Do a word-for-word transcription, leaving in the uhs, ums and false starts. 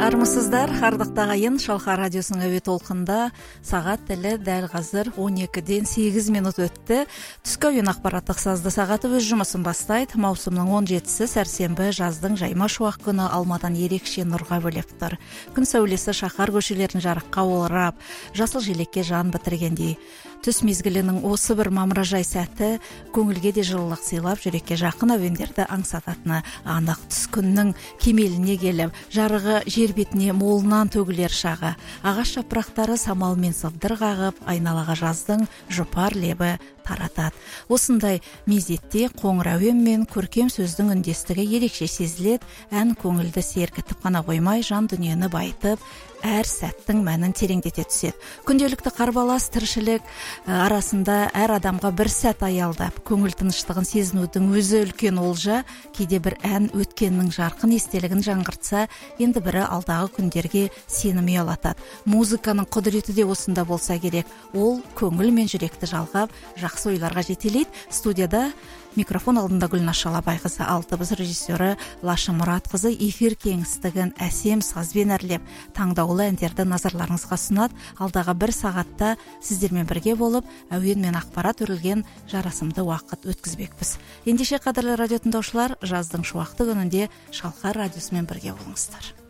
Армысыздар, ардактуу агайын. Шалқар радиосунун әуе толқында сағат тілі дәл қазір он экиден сегиз минут өтті. Түскі ойын ақпараттық сазды сағаты өз жұмысын бастайды. Маусымның он жетісі сәрсенбі жаздың жайма шуақ күні алмадан ерекше нұрға бөлеп тұр. Күн сәулесі шаһар көшелерін жарыққа орап, жасыл желекке жан бітіргендей. Түс мезгілінің осы бір мамыражай сәті көңілге де жылылық сыйлап, жүрекке жақын әуендерді аңсататыны анық. Түс күннің кемеліне келіп, жарығы жер бетіне молынан төгілер шағы. Ағаш жапырақтары самалмен сыбдыр қағып, айналаға жаздың жұпар лебі таратады. Осындай мезетте қоңыр әуен мен көркем сөздің үндестігі ерекше сезіледі. Ән көңілді сергітіп қана қоймай, жан дүниені байытып, әр сәттің мәнін тереңдете түседі. Күнделікті қарбалас тіршілік арасында әр адамға бір сәт аялдап, көңіл тыныштығын сезінудің өзі үлкен олжа. Кейде бір ән өткеннің жарқын естелігін жаңғыртса, енді бірі алдағы күндерге сенім ұялатады. Музыканың құдіреті де осында болса керек. Ол көңіл мен жүректі жалғап, жақсы ойларға жетелейді. Студияда микрофон алдында Гүлназ Шалабайқызы, алтыбыз режиссері Лаша Мұратқызы эфир кеңістігін әсем сазбен әрлеп, таңдаулы әндерді назарларыңызға сұнады. Алдағы бір сағатта сіздермен бірге болып, әуен мен ақпарат өрілген жарасымды уақыт өткізбекпіз. Ендеше қадірлі радио тыңдаушылар, жаздың шуақты күнінде Шалқар радиосымен бірге болыңыздар.